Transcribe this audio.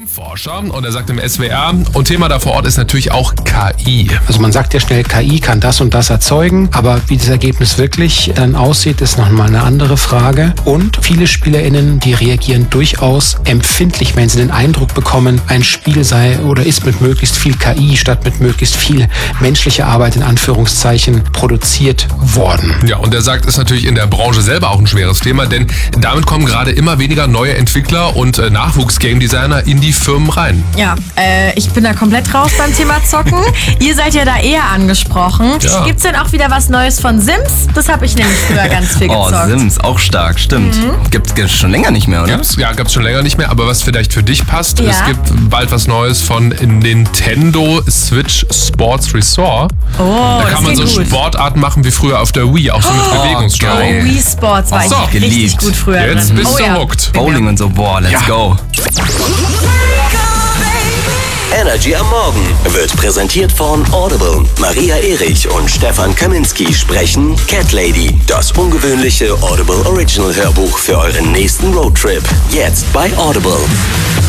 Systemforscher und er sagt im SWR, und Thema da vor Ort ist natürlich auch KI. Also man sagt ja schnell, KI kann das und das erzeugen, aber wie das Ergebnis wirklich dann aussieht, ist nochmal eine andere Frage. Und viele SpielerInnen, die reagieren durchaus empfindlich, wenn sie den Eindruck bekommen, ein Spiel sei oder ist mit möglichst viel KI statt mit möglichst viel menschlicher Arbeit in Anführungszeichen produziert worden. Ja, und er sagt, ist natürlich in der Branche selber auch ein schweres Thema, denn damit kommen gerade immer weniger neue Entwickler und Nachwuchs-Game-Designer in die Firmen rein. Ja, ich bin da komplett raus beim Thema Zocken. Ihr seid ja da eher angesprochen. Ja. Gibt's denn auch wieder was Neues von Sims? Das habe ich nämlich früher ganz viel gezockt. Oh, Sims, auch stark, stimmt. Gibt's schon länger nicht mehr, oder? Gab's schon länger nicht mehr, aber was vielleicht für dich passt, Ja. es gibt bald was Neues von Nintendo Switch Sports Resort. Oh, Da das kann man so klingt gut. Sportarten machen wie früher auf der Wii, auch so mit Bewegungssteuerung. geil. Wii Sports war So, ich richtig geliebt. gut früher Jetzt drin. bist du hooked. Bowling und so, boah, let's go. Energy am Morgen wird präsentiert von Audible. Maria Erich und Stefan Kaminski sprechen Cat Lady, das ungewöhnliche Audible Original Hörbuch für euren nächsten Roadtrip. Jetzt bei Audible.